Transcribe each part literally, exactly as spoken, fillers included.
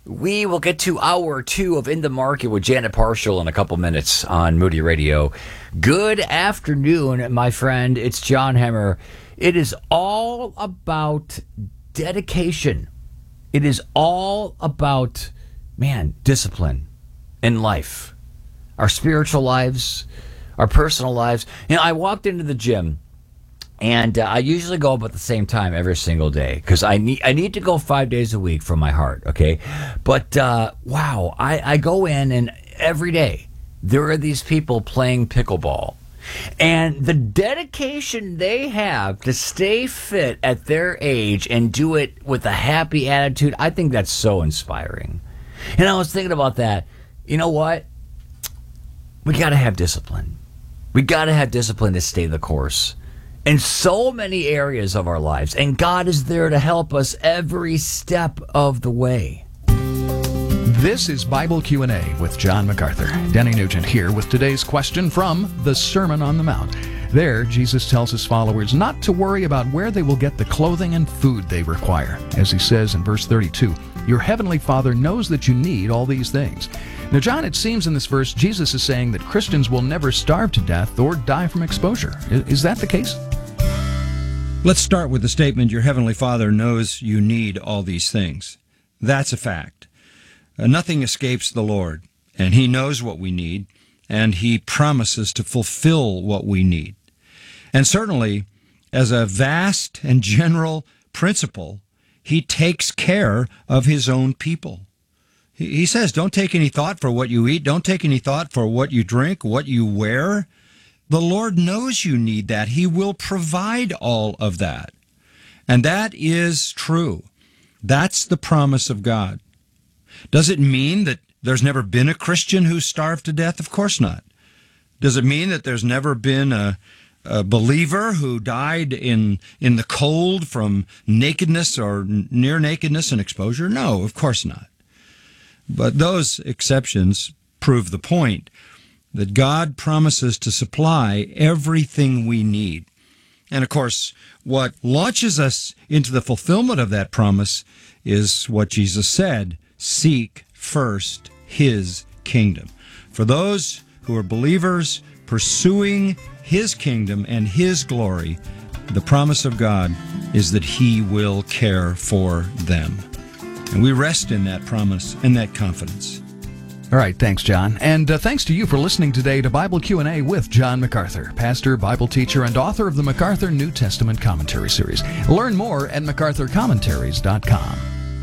We will get to hour two of In the Market with Janet Parshall in a couple minutes on Moody Radio. Good afternoon, my friend. It's John Hemmer. It is all about dedication. It is all about, man, discipline in life, our spiritual lives, our personal lives. You know, I walked into the gym, and uh, I usually go up at the same time every single day because I need I need to go five days a week for my heart, okay? But, uh, wow, I, I go in, and every day there are these people playing pickleball. And the dedication they have to stay fit at their age and do it with a happy attitude, I think that's so inspiring. And I was thinking about that. You know what? We got to have discipline. We got to have discipline to stay the course in so many areas of our lives. And God is there to help us every step of the way. This is Bible Q and A with John MacArthur. Denny Nugent here with today's question from the Sermon on the Mount. There, Jesus tells his followers not to worry about where they will get the clothing and food they require. As he says in verse thirty-two, your heavenly Father knows that you need all these things. Now, John, it seems in this verse, Jesus is saying that Christians will never starve to death or die from exposure. Is that the case? Let's start with the statement, your heavenly Father knows you need all these things. That's a fact. Uh, nothing escapes the Lord, and he knows what we need, and he promises to fulfill what we need. And certainly, as a vast and general principle, he takes care of his own people. He, he says, don't take any thought for what you eat, don't take any thought for what you drink, what you wear. The Lord knows you need that. He will provide all of that. And that is true. That's the promise of God. Does it mean that there's never been a Christian who starved to death? Of course not. Does it mean that there's never been a, a believer who died in, in the cold from nakedness or near nakedness and exposure? No, of course not. But those exceptions prove the point that God promises to supply everything we need. And of course, what launches us into the fulfillment of that promise is what Jesus said, seek first his kingdom. For those who are believers pursuing his kingdom and his glory, the promise of God is that he will care for them. And we rest in that promise and that confidence. All right, thanks, John. And uh, thanks to you for listening today to Bible Q and A with John MacArthur, pastor, Bible teacher, and author of the MacArthur New Testament Commentary Series. Learn more at macarthur commentaries dot com.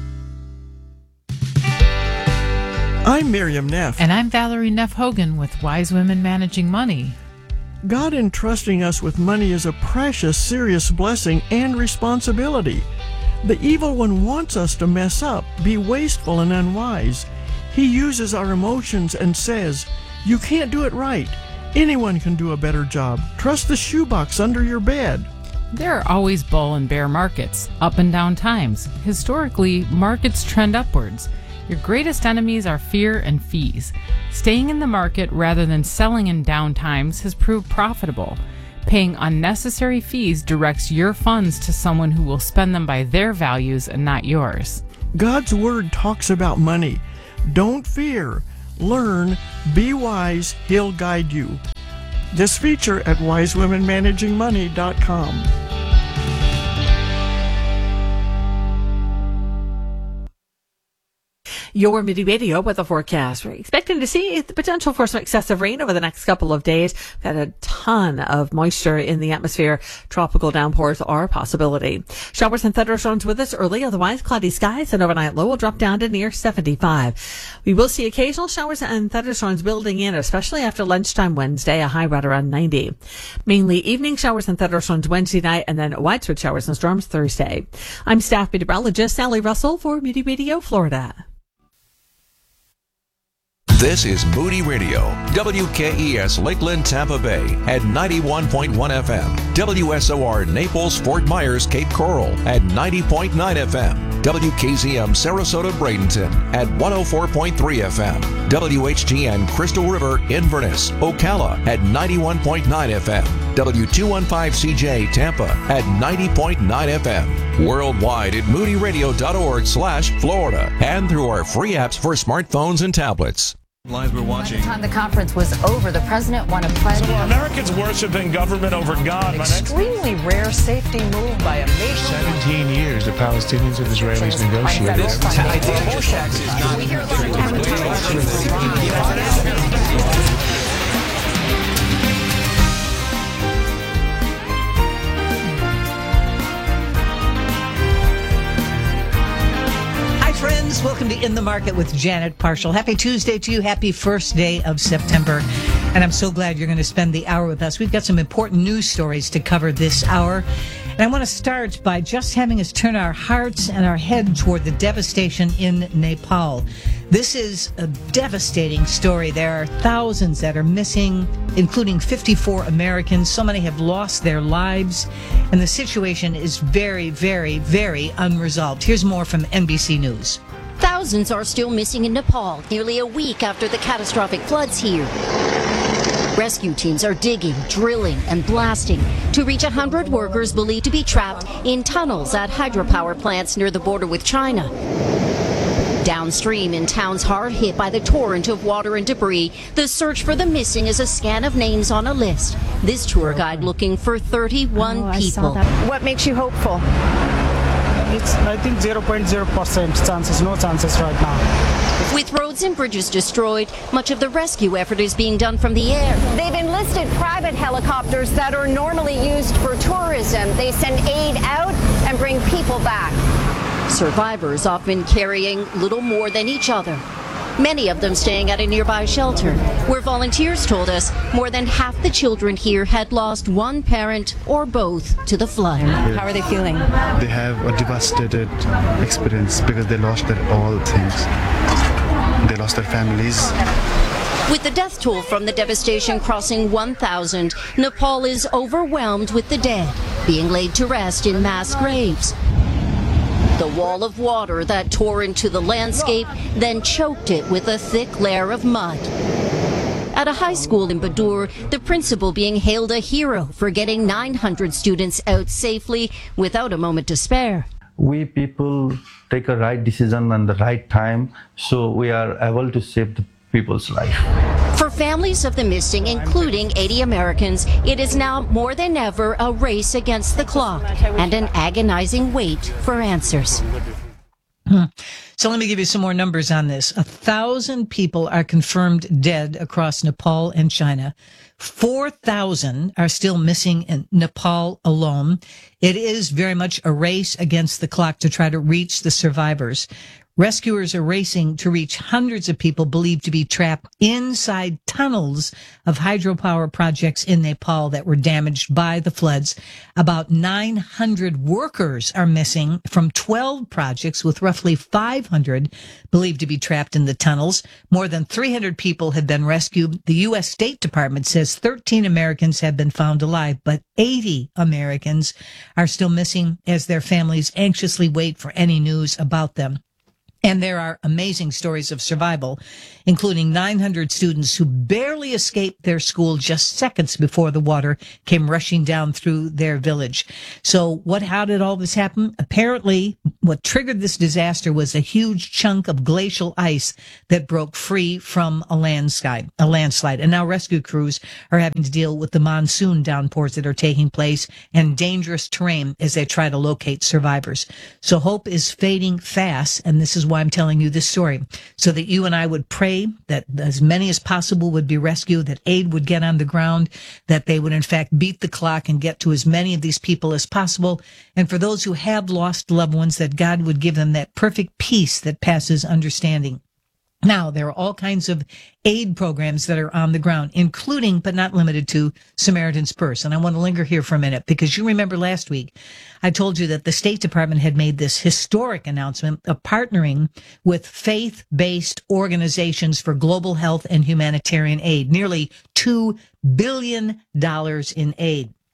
I'm Miriam Neff. And I'm Valerie Neff Hogan with Wise Women Managing Money. God entrusting us with money is a precious, serious blessing and responsibility. The evil one wants us to mess up, be wasteful and unwise. He uses our emotions and says, you can't do it right. Anyone can do a better job. Trust the shoebox under your bed. There are always bull and bear markets, up and down times. Historically, markets trend upwards. Your greatest enemies are fear and fees. Staying in the market rather than selling in down times has proved profitable. Paying unnecessary fees directs your funds to someone who will spend them by their values and not yours. God's word talks about money. Don't fear. Learn. Be wise. He'll guide you. This feature at wise women managing money dot com. Your Moody Radio weather forecast. We're expecting to see the potential for some excessive rain over the next couple of days. Got a ton of moisture in the atmosphere. Tropical downpours are a possibility. Showers and thunderstorms with us early, otherwise cloudy skies, and overnight low will drop down to near seventy-five. We will see occasional showers and thunderstorms building in, especially after lunchtime Wednesday, a high right around ninety. Mainly evening showers and thunderstorms Wednesday night, and then widespread showers and storms Thursday. I'm staff meteorologist Sally Russell for Moody Radio, Florida. This is Moody Radio, W K E S Lakeland, Tampa Bay at ninety-one point one F M, W S O R Naples, Fort Myers, Cape Coral at ninety point nine F M, W K Z M Sarasota Bradenton at one oh four point three F M. W H G N Crystal River Inverness, Ocala at ninety-one point nine F M. W two fifteen C J Tampa at ninety point nine F M. Worldwide at moody radio dot org slash Florida and through our free apps for smartphones and tablets. Live, we're watching. By the time the conference was over, the president won a pledge. So Americans worshiping government over God. An extremely rare safety move by a major. Seventeen years the Palestinians and Israelis negotiated. This tax is not. Friends, welcome to In the Market with Janet Parshall. Happy Tuesday to you. Happy first day of September. And I'm so glad you're going to spend the hour with us. We've got some important news stories to cover this hour. And I want to start by just having us turn our hearts and our head toward the devastation in Nepal. This is a devastating story. There are thousands that are missing, including fifty-four Americans. So many have lost their lives. And the situation is very, very, very unresolved. Here's more from N B C News. Thousands are still missing in Nepal, nearly a week after the catastrophic floods here. Rescue teams are digging, drilling, and blasting to reach one hundred workers believed to be trapped in tunnels at hydropower plants near the border with China. Downstream in towns hard hit by the torrent of water and debris, the search for the missing is a scan of names on a list. This tour guide looking for thirty-one oh, people. What makes you hopeful? It's, I think zero point zero percent chances, no chances right now. With roads and bridges destroyed, much of the rescue effort is being done from the air. They've enlisted private helicopters that are normally used for tourism. They send aid out and bring people back. Survivors often carrying little more than each other. Many of them staying at a nearby shelter, where volunteers told us more than half the children here had lost one parent or both to the flood. How are they feeling? They have a devastated experience because they lost their all things. They lost their families. With the death toll from the devastation crossing one thousand, Nepal is overwhelmed with the dead, being laid to rest in mass graves. The wall of water that tore into the landscape then choked it with a thick layer of mud. At a high school in Badur, the principal being hailed a hero for getting nine hundred students out safely without a moment to spare. We people take a right decision and the right time, so we are able to save the people's life. For families of the missing, including eighty Americans, it is now more than ever a race against the clock and an agonizing wait for answers. Hmm. So let me give you some more numbers on this. A thousand people are confirmed dead across Nepal and China. Four thousand are still missing in Nepal alone. It is very much a race against the clock to try to reach the survivors. Rescuers are racing to reach hundreds of people believed to be trapped inside tunnels of hydropower projects in Nepal that were damaged by the floods. About nine hundred workers are missing from twelve projects, with roughly five hundred believed to be trapped in the tunnels. More than three hundred people have been rescued. The U S State Department says thirteen Americans have been found alive, but eighty Americans are still missing as their families anxiously wait for any news about them. And there are amazing stories of survival, including nine hundred students who barely escaped their school just seconds before the water came rushing down through their village. So what, how did all this happen? Apparently, what triggered this disaster was a huge chunk of glacial ice that broke free from a landslide, a landslide. And now rescue crews are having to deal with the monsoon downpours that are taking place and dangerous terrain as they try to locate survivors. So hope is fading fast, and this is why I'm telling you this story, so that you and I would pray that as many as possible would be rescued, that aid would get on the ground, that they would in fact beat the clock and get to as many of these people as possible. And for those who have lost loved ones, that God would give them that perfect peace that passes understanding. Now, there are all kinds of aid programs that are on the ground, including, but not limited to, Samaritan's Purse. And I want to linger here for a minute, because you remember last week, I told you that the State Department had made this historic announcement of partnering with faith-based organizations for global health and humanitarian aid, nearly two billion dollars in aid.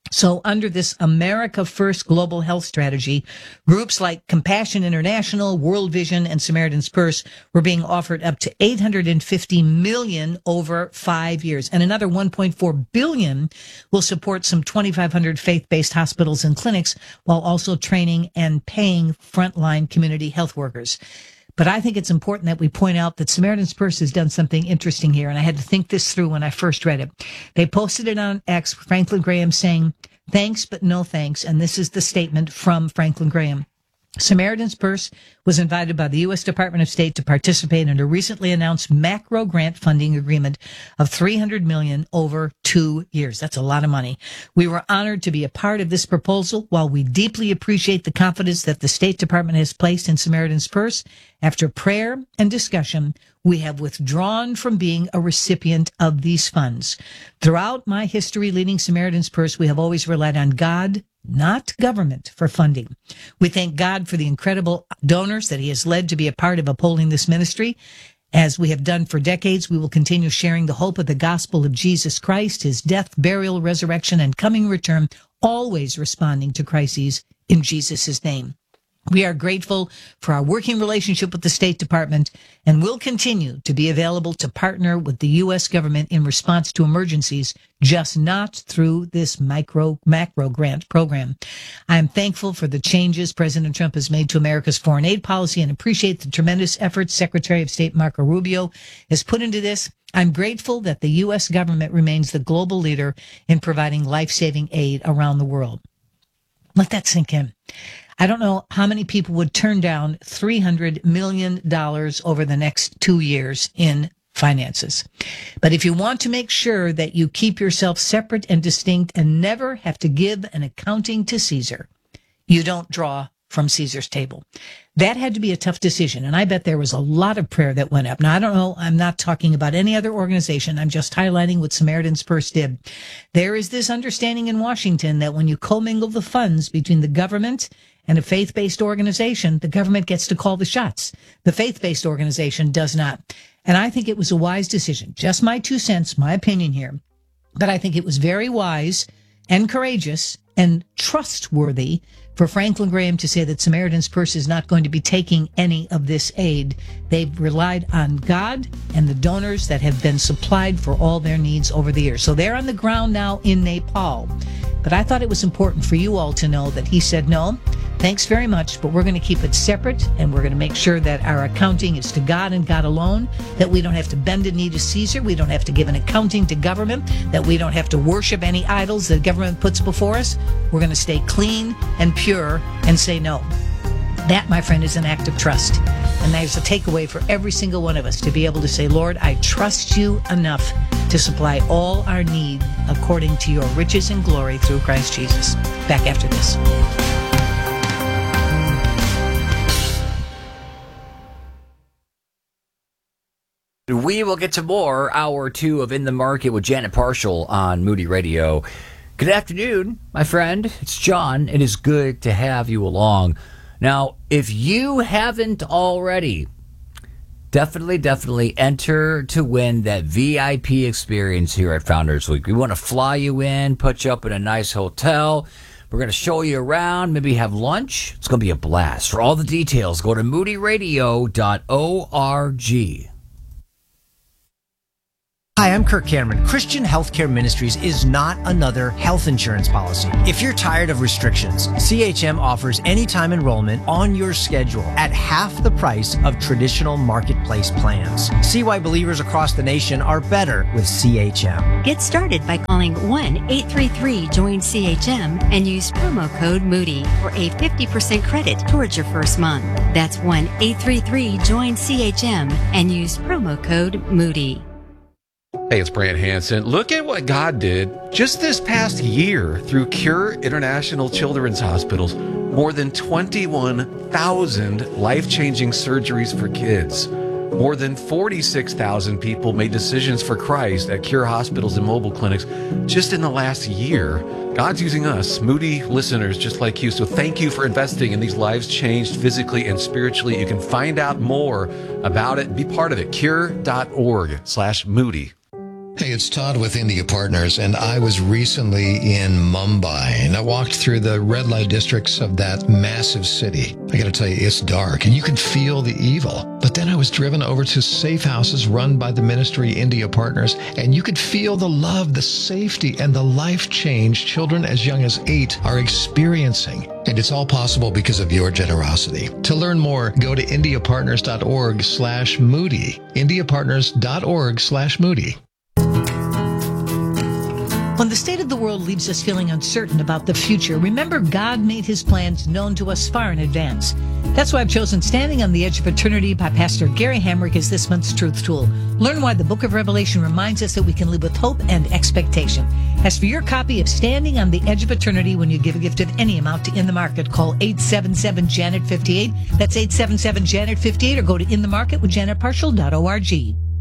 So under this America First Global Health Strategy, groups like Compassion International, World Vision, and Samaritan's Purse were being offered up to eight hundred fifty million dollars over five years. And another one point four billion dollars will support some twenty-five hundred faith-based hospitals and clinics while also training and paying frontline community health workers. But I think it's important that we point out that Samaritan's Purse has done something interesting here, and I had to think this through when I first read it. They posted it on X, Franklin Graham saying, "Thanks, but no thanks." And this is the statement from Franklin Graham. Samaritan's Purse was invited by the U S Department of State to participate in a recently announced macro grant funding agreement of three hundred million dollars over two years. That's a lot of money. We were honored to be a part of this proposal. While we deeply appreciate the confidence that the State Department has placed in Samaritan's Purse, after prayer and discussion, we have withdrawn from being a recipient of these funds. Throughout my history leading Samaritan's Purse, we have always relied on God, not government, for funding. We thank God for the incredible donors that he has led to be a part of upholding this ministry. As we have done for decades, we will continue sharing the hope of the gospel of Jesus Christ, his death, burial, resurrection, and coming return, always responding to crises in Jesus' name. We are grateful for our working relationship with the State Department and will continue to be available to partner with the U S government in response to emergencies, just not through this micro macro grant program. I am thankful for the changes President Trump has made to America's foreign aid policy and appreciate the tremendous efforts Secretary of State Marco Rubio has put into this. I'm grateful that the U S government remains the global leader in providing life-saving aid around the world. Let that sink in. I don't know how many people would turn down three hundred million dollars over the next two years in finances. But if you want to make sure that you keep yourself separate and distinct and never have to give an accounting to Caesar, you don't draw from Caesar's table. That had to be a tough decision, and I bet there was a lot of prayer that went up. Now, I don't know, I'm not talking about any other organization. I'm just highlighting what Samaritan's Purse did. There is this understanding in Washington that when you commingle the funds between the government and a faith-based organization, the government gets to call the shots. The faith-based organization does not. And I think it was a wise decision. Just my two cents, my opinion here. But I think it was very wise and courageous and trustworthy for Franklin Graham to say that Samaritan's Purse is not going to be taking any of this aid. They've relied on God and the donors that have been supplied for all their needs over the years. So they're on the ground now in Nepal. But I thought it was important for you all to know that he said, no, thanks very much, but we're going to keep it separate, and we're going to make sure that our accounting is to God and God alone, that we don't have to bend a knee to Caesar, we don't have to give an accounting to government, that we don't have to worship any idols that government puts before us. We're going to stay clean and pure and say no. That, my friend, is an act of trust. And there's a takeaway for every single one of us to be able to say, Lord, I trust you enough to supply all our need according to your riches and glory through Christ Jesus. Back after this. We will get to more hour two of In the Market with Janet Parshall on Moody Radio. Good afternoon, my friend. It's John. It is good to have you along. Now, if you haven't already, definitely, definitely enter to win that V I P experience here at Founders Week. We want to fly you in, put you up in a nice hotel. We're going to show you around, maybe have lunch. It's going to be a blast. For all the details, go to moody radio dot org. Hi, I'm Kirk Cameron. Christian Healthcare Ministries is not another health insurance policy. If you're tired of restrictions, C H M offers anytime enrollment on your schedule at half the price of traditional marketplace plans. See why believers across the nation are better with C H M. Get started by calling one eight three three join C H M and use promo code Moody for a fifty percent credit towards your first month. That's one eight three three join C H M and use promo code Moody. Hey, it's Brant Hansen. Look at what God did just this past year through Cure International Children's Hospitals. More than twenty-one thousand life-changing surgeries for kids. More than forty-six thousand people made decisions for Christ at Cure hospitals and mobile clinics just in the last year. God's using us, Moody listeners just like you. So thank you for investing in these lives changed physically and spiritually. You can find out more about it. Be part of it. Cure dot org slash Moody. Hey, it's Todd with India Partners, and I was recently in Mumbai, and I walked through the red light districts of that massive city. I gotta tell you, it's dark, and you can feel the evil. But then I was driven over to safe houses run by the ministry India Partners, and you could feel the love, the safety, and the life change children as young as eight are experiencing. And it's all possible because of your generosity. To learn more, go to indiapartners.org slash Moody. indiapartners.org slash Moody. When the state of the world leaves us feeling uncertain about the future, remember God made his plans known to us far in advance. That's why I've chosen Standing on the Edge of Eternity by Pastor Gary Hamrick as this month's Truth Tool. Learn why the book of Revelation reminds us that we can live with hope and expectation. As for your copy of Standing on the Edge of Eternity, when you give a gift of any amount to In the Market, call eight seven seven, Janet fifty-eight. That's eight seven seven, Janet fifty-eight, or go to in the market with janet partial dot org.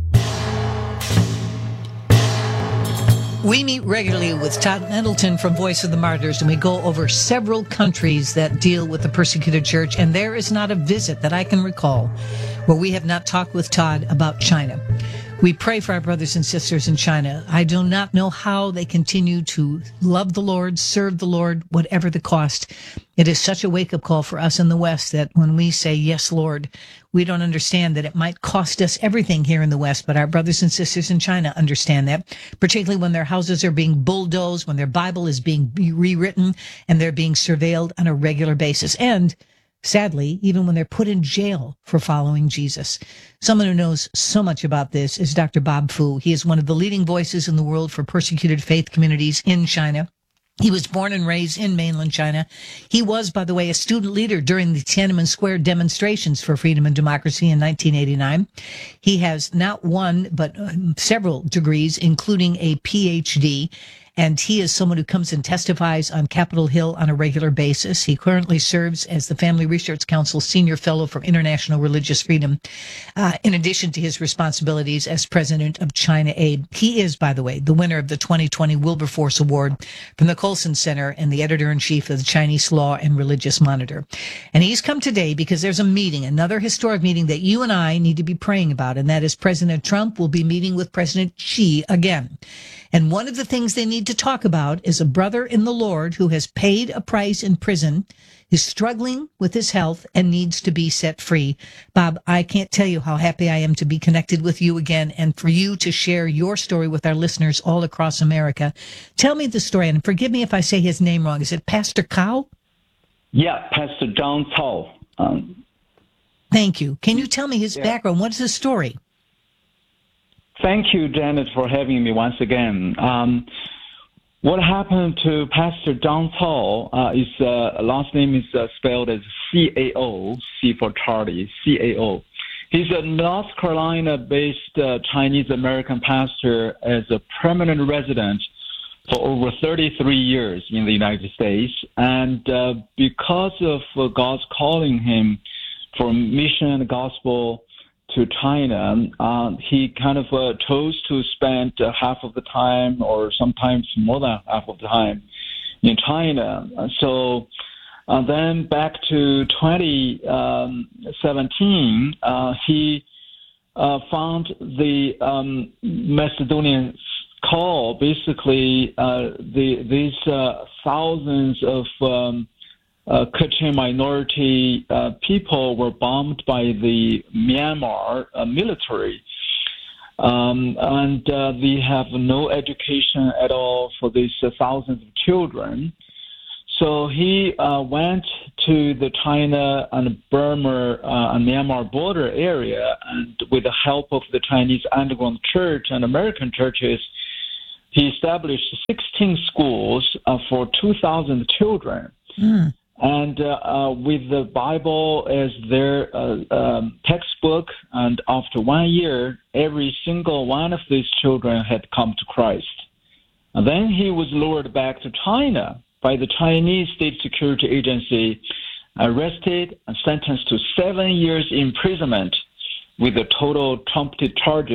We meet regularly with Todd Nettleton from Voice of the Martyrs, and we go over several countries that deal with the persecuted church, and there is not a visit that I can recall where we have not talked with Todd about China. We pray for our brothers and sisters in China. I do not know how they continue to love the Lord, serve the Lord, whatever the cost. It is such a wake-up call for us in the West that when we say, yes, Lord, we don't understand that it might cost us everything here in the West, but our brothers and sisters in China understand that, particularly when their houses are being bulldozed, when their Bible is being rewritten, and they're being surveilled on a regular basis. And sadly, even when they're put in jail for following Jesus. Someone who knows so much about this is Doctor Bob Fu. He is one of the leading voices in the world for persecuted faith communities in China. He was born and raised in mainland China. He was, by the way, a student leader during the Tiananmen Square demonstrations for freedom and democracy in nineteen eighty-nine. He has not one, but several degrees, including a P H D. And he is someone who comes and testifies on Capitol Hill on a regular basis. He currently serves as the Family Research Council Senior Fellow for International Religious Freedom, uh, in addition to his responsibilities as president of China Aid. He is, by the way, the winner of the twenty twenty Wilberforce Award from the Colson Center and the editor-in-chief of the Chinese Law and Religious Monitor. And he's come today because there's a meeting, another historic meeting that you and I need to be praying about, and that is President Trump will be meeting with President Xi again. And one of the things they need to talk about is a brother in the Lord who has paid a price in prison, is struggling with his health, and needs to be set free. Bob, I can't tell you how happy I am to be connected with you again and for you to share your story with our listeners all across America. Tell me the story, and forgive me if I say his name wrong. Is it Pastor Cao? Yeah, Pastor John Cao. Um, Thank you. Can you tell me his yeah. background? What's his story? Thank you, Janet, for having me once again. Um, what happened to Pastor John Cao uh, is uh, last name is uh, spelled as C A O, C for Charlie, C A O. He's a North Carolina-based uh, Chinese-American pastor as a permanent resident for over thirty-three years in the United States. And uh, because of uh, God's calling him for mission and gospel to China, uh, he kind of uh, chose to spend uh, half of the time, or sometimes more than half of the time, in China. So uh, then back to twenty seventeen, uh, he uh, found the um, Macedonian call. Basically, uh, the, these uh, thousands of um, Uh, Kachin minority uh, people were bombed by the Myanmar uh, military, um, and uh, they have no education at all for these uh, thousands of children. So he uh, went to the China and Burma uh, and Myanmar border area, and with the help of the Chinese underground church and American churches, he established sixteen schools uh, for two thousand children. Mm. And uh, uh, with the Bible as their uh, um, textbook, and after one year, every single one of these children had come to Christ. And then he was lured back to China by the Chinese State Security Agency, arrested and sentenced to seven years imprisonment with the total trumped charges